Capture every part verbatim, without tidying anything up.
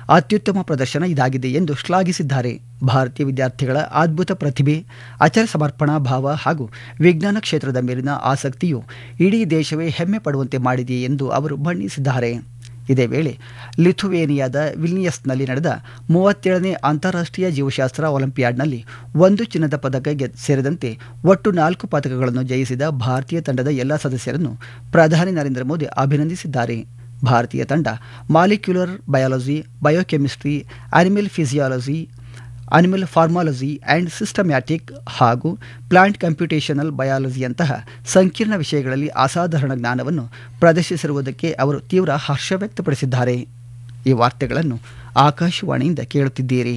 ಅತ್ಯುತ್ತಮ ಪ್ರದರ್ಶನ ಇದಾಗಿದೆ ಎಂದು ಶ್ಲಾಘಿಸಿದ್ದಾರೆ. ಭಾರತೀಯ ವಿದ್ಯಾರ್ಥಿಗಳ ಅದ್ಭುತ ಪ್ರತಿಭೆ, ಅಚಲ ಸಮರ್ಪಣಾ ಭಾವ ಹಾಗೂ ವಿಜ್ಞಾನ ಕ್ಷೇತ್ರದ ಮೇಲಿನ ಆಸಕ್ತಿಯು ಇಡೀ ದೇಶವೇ ಹೆಮ್ಮೆ ಪಡುವಂತೆ ಮಾಡಿದೆ ಎಂದು ಅವರು ಬಣ್ಣಿಸಿದ್ದಾರೆ. ಇದೇ ವೇಳೆ ಲಿಥುವೇನಿಯಾದ ವಿಲ್ನಿಯಸ್ನಲ್ಲಿ ನಡೆದ ಮೂವತ್ತೇಳನೇ ಅಂತಾರಾಷ್ಟ್ರೀಯ ಜೀವಶಾಸ್ತ್ರ ಒಲಿಂಪಿಯಾಡ್ನಲ್ಲಿ ಒಂದು ಚಿನ್ನದ ಪದಕ ಸೇರಿದಂತೆ ಒಟ್ಟು ನಾಲ್ಕು ಪದಕಗಳನ್ನು ಜಯಿಸಿದ ಭಾರತೀಯ ತಂಡದ ಎಲ್ಲ ಸದಸ್ಯರನ್ನು ಪ್ರಧಾನಿ ನರೇಂದ್ರ ಮೋದಿ ಅಭಿನಂದಿಸಿದ್ದಾರೆ. ಭಾರತೀಯ ತಂಡ molecular biology, biochemistry, animal physiology, animal pharmacology and systematic ಹಾಗೂ ಪ್ಲಾಂಟ್ ಕಂಪ್ಯೂಟೇಷನಲ್ ಬಯಾಲಜಿಯಂತಹ ಸಂಕೀರ್ಣ ವಿಷಯಗಳಲ್ಲಿ ಅಸಾಧಾರಣ ಜ್ಞಾನವನ್ನು ಪ್ರದರ್ಶಿಸಿರುವುದಕ್ಕೆ ಅವರು ತೀವ್ರ ಹರ್ಷ ವ್ಯಕ್ತಪಡಿಸಿದ್ದಾರೆ. ಈ ವಾರ್ತೆಗಳನ್ನು ಆಕಾಶವಾಣಿಯಿಂದ ಕೇಳುತ್ತಿದ್ದೀರಿ.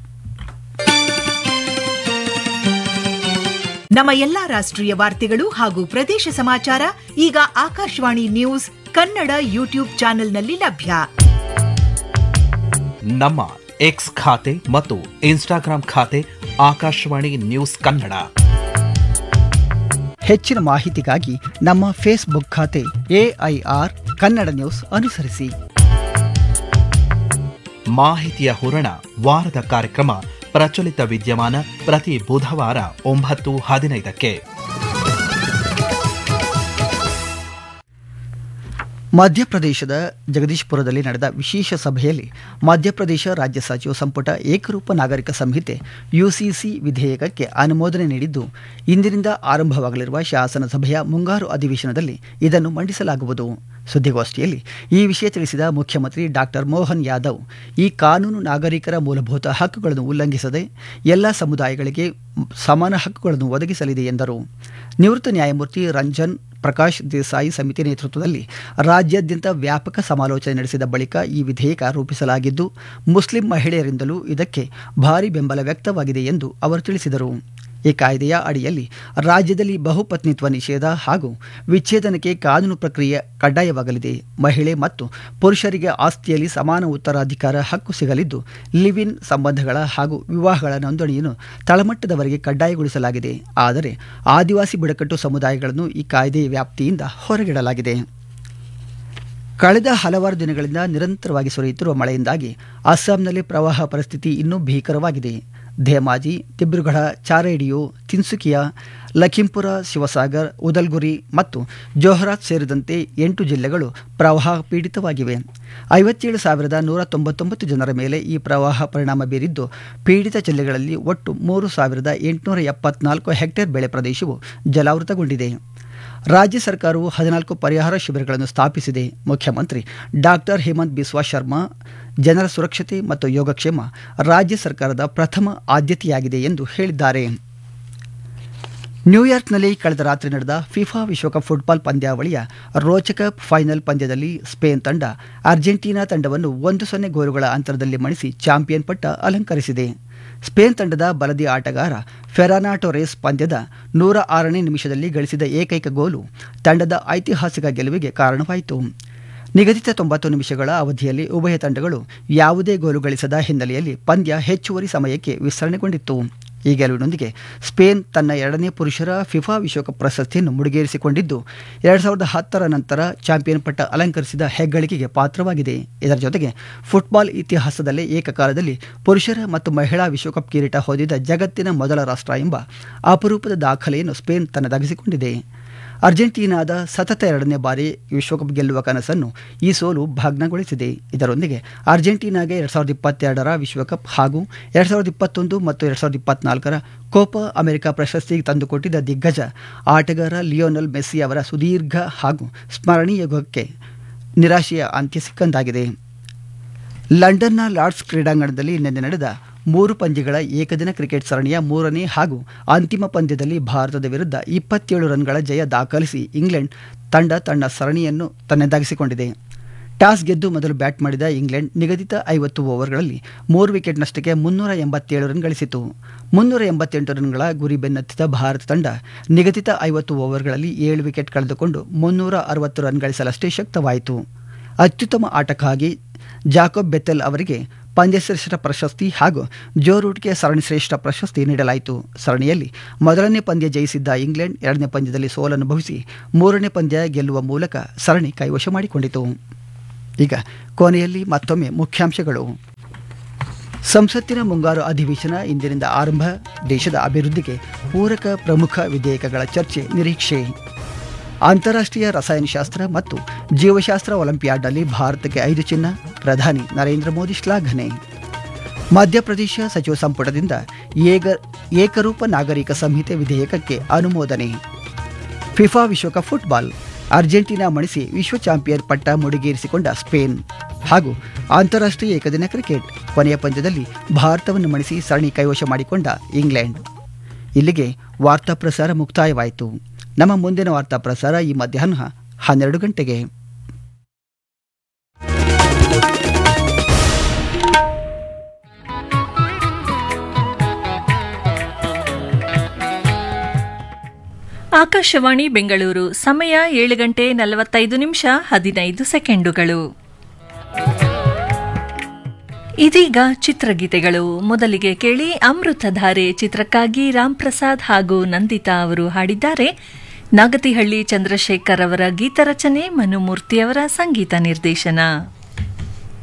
ನಮ್ಮ ಎಲ್ಲಾ ರಾಷ್ಟ್ರೀಯ ವಾರ್ತೆಗಳು ಹಾಗೂ ಪ್ರದೇಶ ಸಮಾಚಾರ ಈಗ ಆಕಾಶವಾಣಿ ನ್ಯೂಸ್ ಕನ್ನಡ ಯೂಟ್ಯೂಬ್ ಚಾನೆಲ್ನಲ್ಲಿ ಲಭ್ಯ. ನಮ್ಮ ಎಕ್ಸ್ ಖಾತೆ ಮತ್ತು ಇನ್ಸ್ಟಾಗ್ರಾಂ ಖಾತೆ ಆಕಾಶವಾಣಿ ನ್ಯೂಸ್ ಕನ್ನಡ. ಹೆಚ್ಚಿನ ಮಾಹಿತಿಗಾಗಿ ನಮ್ಮ ಫೇಸ್ಬುಕ್ ಖಾತೆ ಎಐಆರ್ ಕನ್ನಡ ನ್ಯೂಸ್ ಅನುಸರಿಸಿ. ಮಾಹಿತಿಯ ಹೂರಣ ವಾರದ ಕಾರ್ಯಕ್ರಮ ಪ್ರಚಲಿತ ವಿದ್ಯಮಾನ ಪ್ರತಿ ಬುಧವಾರ ಒಂಬತ್ತು ಹದಿನೈದಕ್ಕೆ. ಮಧ್ಯಪ್ರದೇಶದ ಜಗದೀಶ್ಪುರದಲ್ಲಿ ನಡೆದ ವಿಶೇಷ ಸಭೆಯಲ್ಲಿ ಮಧ್ಯಪ್ರದೇಶ ರಾಜ್ಯ ಸಚಿವ ಸಂಪುಟ ಏಕರೂಪ ನಾಗರಿಕ ಸಂಹಿತೆ ಯುಸಿಸಿ ವಿಧೇಯಕಕ್ಕೆ ಅನುಮೋದನೆ ನೀಡಿದ್ದು, ಇಂದಿನಿಂದ ಆರಂಭವಾಗಲಿರುವ ಶಾಸನಸಭೆಯ ಮುಂಗಾರು ಅಧಿವೇಶನದಲ್ಲಿ ಇದನ್ನು ಮಂಡಿಸಲಾಗುವುದು. ಸುದ್ದಿಗೋಷ್ಠಿಯಲ್ಲಿ ಈ ವಿಷಯ ತಿಳಿಸಿದ ಮುಖ್ಯಮಂತ್ರಿ ಡಾಕ್ಟರ್ ಮೋಹನ್ ಯಾದವ್, ಈ ಕಾನೂನು ನಾಗರಿಕರ ಮೂಲಭೂತ ಹಕ್ಕುಗಳನ್ನು ಉಲ್ಲಂಘಿಸದೆ ಎಲ್ಲ ಸಮುದಾಯಗಳಿಗೆ ಸಮಾನ ಹಕ್ಕುಗಳನ್ನು ಒದಗಿಸಲಿದೆ ಎಂದರು. ನಿವೃತ್ತ ನ್ಯಾಯಮೂರ್ತಿ ರಂಜನ್ ಪ್ರಕಾಶ್ ದೇಸಾಯಿ ಸಮಿತಿ ನೇತೃತ್ವದಲ್ಲಿ ರಾಜ್ಯಾದ್ಯಂತ ವ್ಯಾಪಕ ಸಮಾಲೋಚನೆ ನಡೆಸಿದ ಬಳಿಕ ಈ ವಿಧೇಯಕ ರೂಪಿಸಲಾಗಿದ್ದು, ಮುಸ್ಲಿಂ ಮಹಿಳೆಯರಿಂದಲೂ ಇದಕ್ಕೆ ಭಾರೀ ಬೆಂಬಲ ವ್ಯಕ್ತವಾಗಿದೆ ಎಂದು ಅವರು ತಿಳಿಸಿದರು. ಈ ಕಾಯ್ದೆಯ ಅಡಿಯಲ್ಲಿ ರಾಜ್ಯದಲ್ಲಿ ಬಹುಪತ್ನಿತ್ವ ನಿಷೇಧ ಹಾಗೂ ವಿಚ್ಛೇದನಕ್ಕೆ ಕಾನೂನು ಪ್ರಕ್ರಿಯೆ ಕಡ್ಡಾಯವಾಗಲಿದೆ. ಮಹಿಳೆ ಮತ್ತು ಪುರುಷರಿಗೆ ಆಸ್ತಿಯಲ್ಲಿ ಸಮಾನ ಉತ್ತರಾಧಿಕಾರ ಹಕ್ಕು ಸಿಗಲಿದ್ದು, ಲಿವ್ ಇನ್ ಸಂಬಂಧಗಳ ಹಾಗೂ ವಿವಾಹಗಳ ನೋಂದಣಿಯನ್ನು ತಳಮಟ್ಟದವರೆಗೆ ಕಡ್ಡಾಯಗೊಳಿಸಲಾಗಿದೆ. ಆದರೆ ಆದಿವಾಸಿ ಬುಡಕಟ್ಟು ಸಮುದಾಯಗಳನ್ನು ಈ ಕಾಯ್ದೆಯ ವ್ಯಾಪ್ತಿಯಿಂದ ಹೊರಗಿಡಲಾಗಿದೆ. ಕಳೆದ ಹಲವಾರು ದಿನಗಳಿಂದ ನಿರಂತರವಾಗಿ ಸುರಿಯುತ್ತಿರುವ ಮಳೆಯಿಂದಾಗಿ ಅಸ್ಸಾಂನಲ್ಲಿ ಪ್ರವಾಹ ಪರಿಸ್ಥಿತಿ ಇನ್ನೂ ಭೀಕರವಾಗಿದೆ. ಧೇಮಾಜಿ, ದಿಬ್ರುಗಢ, ಚಾರೇಡಿಯೋ, ತಿನ್ಸುಕಿಯಾ, ಲಖೀಂಪುರ, ಶಿವಸಾಗರ್, ಉದಲ್ಗುರಿ ಮತ್ತು ಜೋಹರಾತ್ ಸೇರಿದಂತೆ ಎಂಟು ಜಿಲ್ಲೆಗಳು ಪ್ರವಾಹ ಪೀಡಿತವಾಗಿವೆ. ಐವತ್ತೇಳು ಸಾವಿರದ ನೂರ ತೊಂಬತ್ತೊಂಬತ್ತು ಜನರ ಮೇಲೆ ಈ ಪ್ರವಾಹ ಪರಿಣಾಮ ಬೀರಿದ್ದು, ಪೀಡಿತ ಜಿಲ್ಲೆಗಳಲ್ಲಿ ಒಟ್ಟು ಮೂರು ಸಾವಿರದ ಎಂಟುನೂರ ಎಪ್ಪತ್ನಾಲ್ಕು ಹೆಕ್ಟೇರ್ ಬೆಳೆ ಪ್ರದೇಶವು ಜಲಾವೃತಗೊಂಡಿದೆ. ರಾಜ್ಯ ಸರ್ಕಾರವು ಹದಿನಾಲ್ಕು ಪರಿಹಾರ ಶಿಬಿರಗಳನ್ನು ಸ್ಥಾಪಿಸಿದೆ. ಮುಖ್ಯಮಂತ್ರಿ ಡಾಕ್ಟರ್ ಹೇಮಂತ್ ಬಿಸ್ವಾ ಶರ್ಮಾ, ಜನರ ಸುರಕ್ಷತೆ ಮತ್ತು ಯೋಗಕ್ಷೇಮ ರಾಜ್ಯ ಸರ್ಕಾರದ ಪ್ರಥಮ ಆದ್ಯತೆಯಾಗಿದೆ ಎಂದು ಹೇಳಿದ್ದಾರೆ. ನ್ಯೂಯಾರ್ಕ್ನಲ್ಲಿ ಕಳೆದ ರಾತ್ರಿ ನಡೆದ ಫಿಫಾ ವಿಶ್ವಕಪ್ ಫುಟ್ಬಾಲ್ ಪಂದ್ಯಾವಳಿಯ ರೋಚಕ ಫೈನಲ್ ಪಂದ್ಯದಲ್ಲಿ ಸ್ಪೇನ್ ತಂಡ ಅರ್ಜೆಂಟೀನಾ ತಂಡವನ್ನು ಒಂದು ಸೊನ್ನೆ ಗೋಲುಗಳ ಅಂತರದಲ್ಲಿ ಮಣಿಸಿ ಚಾಂಪಿಯನ್ ಪಟ್ಟ ಅಲಂಕರಿಸಿದೆ. ಸ್ಪೇನ್ ತಂಡದ ಬಲದಿ ಆಟಗಾರ ಫೆರಾನಾ ಟೊರೆಸ್ ಪಂದ್ಯದ ನೂರ ಆರನೇ ನಿಮಿಷದಲ್ಲಿ ಗಳಿಸಿದ ಏಕೈಕ ಗೋಲು ತಂಡದ ಐತಿಹಾಸಿಕ ಗೆಲುವಿಗೆ ಕಾರಣವಾಯಿತು. ನಿಗದಿತ ತೊಂಬತ್ತು ನಿಮಿಷಗಳ ಅವಧಿಯಲ್ಲಿ ಉಭಯ ತಂಡಗಳು ಯಾವುದೇ ಗೋಲು ಗಳಿಸದ ಹಿನ್ನೆಲೆಯಲ್ಲಿ ಪಂದ್ಯ ಹೆಚ್ಚುವರಿ ಸಮಯಕ್ಕೆ ವಿಸ್ತರಣೆಗೊಂಡಿತ್ತು. ಈ ಗೆಲುವಿನೊಂದಿಗೆ ಸ್ಪೇನ್ ತನ್ನ ಎರಡನೇ ಪುರುಷರ ಫಿಫಾ ವಿಶ್ವಕಪ್ ಪ್ರಶಸ್ತಿಯನ್ನು ಮುಡಿಗೇರಿಸಿಕೊಂಡಿದ್ದು, ಎರಡು ಸಾವಿರದ ಹತ್ತರ ನಂತರ ಚಾಂಪಿಯನ್ ಪಟ್ಟ ಅಲಂಕರಿಸಿದ ಹೆಗ್ಗಳಿಕೆಗೆ ಪಾತ್ರವಾಗಿದೆ. ಇದರ ಜೊತೆಗೆ ಫುಟ್ಬಾಲ್ ಇತಿಹಾಸದಲ್ಲೇ ಏಕಕಾಲದಲ್ಲಿ ಪುರುಷರ ಮತ್ತು ಮಹಿಳಾ ವಿಶ್ವಕಪ್ ಕಿರೀಟ ಹೊಂದಿದ ಜಗತ್ತಿನ ಮೊದಲ ರಾಷ್ಟ್ರ ಎಂಬ ಅಪರೂಪದ ದಾಖಲೆಯನ್ನು ಸ್ಪೇನ್ ತನ್ನದಾಗಿಸಿಕೊಂಡಿದೆ. ಅರ್ಜೆಂಟೀನಾದ ಸತತ ಎರಡನೇ ಬಾರಿ ವಿಶ್ವಕಪ್ ಗೆಲ್ಲುವ ಕನಸನ್ನು ಈ ಸೋಲು ಭಗ್ನಗೊಳಿಸಿದೆ. ಇದರೊಂದಿಗೆ ಅರ್ಜೆಂಟೀನಾಗೆ ಎರಡು ಸಾವಿರದ ಇಪ್ಪತ್ತೆರಡರ ವಿಶ್ವಕಪ್ ಹಾಗೂ ಎರಡು ಸಾವಿರದ ಇಪ್ಪತ್ತೊಂದು ಮತ್ತು ಎರಡು ಸಾವಿರದ ಇಪ್ಪತ್ನಾಲ್ಕರ ಕೋಪಾ ಅಮೆರಿಕ ಪ್ರಶಸ್ತಿ ತಂದುಕೊಟ್ಟಿದ್ದ ದಿಗ್ಗಜ ಆಟಗಾರ ಲಿಯೋನೆಲ್ ಮೆಸ್ಸಿ ಅವರ ಸುದೀರ್ಘ ಹಾಗೂ ಸ್ಮರಣೀಯ ಯುಗಕ್ಕೆ ನಿರಾಶೆಯ ಅಂತ್ಯ ಸಿಕ್ಕಂದಾಗಿದೆ. ಲಂಡನ್ನ ಲಾರ್ಡ್ಸ್ ಕ್ರೀಡಾಂಗಣದಲ್ಲಿ ನಿನ್ನೆ ನಡೆದ ಮೂರು ಪಂದ್ಯಗಳ ಏಕದಿನ ಕ್ರಿಕೆಟ್ ಸರಣಿಯ ಮೂರನೇ ಹಾಗೂ ಅಂತಿಮ ಪಂದ್ಯದಲ್ಲಿ ಭಾರತದ ವಿರುದ್ಧ ಇಪ್ಪತ್ತೇಳು ರನ್ಗಳ ಜಯ ದಾಖಲಿಸಿ ಇಂಗ್ಲೆಂಡ್ ತಂಡ ತನ್ನ ಸರಣಿಯನ್ನು ತನ್ನದಾಗಿಸಿಕೊಂಡಿದೆ. ಟಾಸ್ ಗೆದ್ದು ಮೊದಲು ಬ್ಯಾಟ್ ಮಾಡಿದ ಇಂಗ್ಲೆಂಡ್ ನಿಗದಿತ ಐವತ್ತು ಓವರ್ಗಳಲ್ಲಿ ಮೂರು ವಿಕೆಟ್ ನಷ್ಟಕ್ಕೆ ಮುನ್ನೂರ ಎಂಬತ್ತೇಳು ರನ್ ಗಳಿಸಿತು. ಮುನ್ನೂರ ಎಂಬತ್ತೆಂಟು ರನ್ಗಳ ಗುರಿ ಬೆನ್ನತ್ತಿದ ಭಾರತ ತಂಡ ನಿಗದಿತ ಐವತ್ತು ಓವರ್ಗಳಲ್ಲಿ ಏಳು ವಿಕೆಟ್ ಕಳೆದುಕೊಂಡು ಮುನ್ನೂರ ಅರವತ್ತು ರನ್ ಗಳಿಸಲಷ್ಟೇ ಶಕ್ತವಾಯಿತು. ಅತ್ಯುತ್ತಮ ಆಟಕ್ಕಾಗಿ ಜಾಕೋಬ್ ಬೆಥೆಲ್ ಅವರಿಗೆ ಪಂದ್ಯಶ್ರೇಷ್ಠ ಪ್ರಶಸ್ತಿ ಹಾಗೂ ಜೋ ರೂಟ್ಗೆ ಸರಣಿ ಶ್ರೇಷ್ಠ ಪ್ರಶಸ್ತಿ ನೀಡಲಾಯಿತು. ಸರಣಿಯಲ್ಲಿ ಮೊದಲನೇ ಪಂದ್ಯ ಜಯಿಸಿದ್ದ ಇಂಗ್ಲೆಂಡ್ ಎರಡನೇ ಪಂದ್ಯದಲ್ಲಿ ಸೋಲನುಭವಿಸಿ ಮೂರನೇ ಪಂದ್ಯ ಗೆಲ್ಲುವ ಮೂಲಕ ಸರಣಿ ಕೈವಶ ಮಾಡಿಕೊಂಡಿತು. ಈಗ ಕೊನೆಯಲ್ಲಿ ಮತ್ತೊಮ್ಮೆ ಮುಖ್ಯಾಂಶಗಳು. ಸಂಸತ್ತಿನ ಮುಂಗಾರು ಅಧಿವೇಶನ ಇಂದಿನಿಂದ ಆರಂಭ. ದೇಶದ ಅಭಿವೃದ್ಧಿಗೆ ಪೂರಕ ಪ್ರಮುಖ ವಿಧೇಯಕಗಳ ಚರ್ಚೆ ನಿರೀಕ್ಷೆ. ಅಂತಾರಾಷ್ಟ್ರೀಯ ರಸಾಯನಶಾಸ್ತ್ರ ಮತ್ತು ಜೀವಶಾಸ್ತ್ರ ಒಲಿಂಪಿಯಾಡ್ನಲ್ಲಿ ಭಾರತಕ್ಕೆ ಐದು ಚಿನ್ನ. ಪ್ರಧಾನಿ ನರೇಂದ್ರ ಮೋದಿ ಶ್ಲಾಘನೆ. ಮಧ್ಯಪ್ರದೇಶ ಸಚಿವ ಸಂಪುಟದಿಂದ ಏಕ ಏಕರೂಪ ನಾಗರಿಕ ಸಂಹಿತೆ ವಿಧೇಯಕಕ್ಕೆ ಅನುಮೋದನೆ. ಫಿಫಾ ವಿಶ್ವಕಪ್ ಫುಟ್ಬಾಲ್ ಅರ್ಜೆಂಟೀನಾ ಮಣಿಸಿ ವಿಶ್ವ ಚಾಂಪಿಯನ್ ಪಟ್ಟ ಮುಡಿಗೇರಿಸಿಕೊಂಡ ಸ್ಪೇನ್. ಹಾಗೂ ಅಂತಾರಾಷ್ಟ್ರೀಯ ಏಕದಿನ ಕ್ರಿಕೆಟ್ ಕೊನೆಯ ಪಂದ್ಯದಲ್ಲಿ ಭಾರತವನ್ನು ಮಣಿಸಿ ಸರಣಿ ಕೈವಶ ಮಾಡಿಕೊಂಡ ಇಂಗ್ಲೆಂಡ್. ಇಲ್ಲಿಗೆ ವಾರ್ತಾ ಪ್ರಸಾರ ಮುಕ್ತಾಯವಾಯಿತು. ನಮ್ಮ ಮುಂದಿನ ವಾರ್ತಾ ಪ್ರಸಾರ ಈ ಮಧ್ಯಾಹ್ನ ಹನ್ನೆರಡು ಗಂಟೆಗೆ. ಆಕಾಶವಾಣಿ ಬೆಂಗಳೂರು. ಸಮಯ ಏಳು ಗಂಟೆ ನಲವತ್ತೈದು ನಿಮಿಷ ಹದಿನೈದು ಸೆಕೆಂಡುಗಳು. ಇದೀಗ ಚಿತ್ರಗೀತೆಗಳು. ಮೊದಲಿಗೆ ಕೇಳಿ ಅಮೃತಧಾರೆ ಚಿತ್ರಕ್ಕಾಗಿ ರಾಮ್ ಪ್ರಸಾದ್ ಹಾಗೂ ನಂದಿತಾ ಅವರು ಹಾಡಿದ್ದಾರೆ. ನಾಗತಿಹಳ್ಳಿ ಚಂದ್ರಶೇಖರ್ ಅವರ ಗೀತರಚನೆ, ಮನುಮೂರ್ತಿಯವರ ಸಂಗೀತ ನಿರ್ದೇಶನ.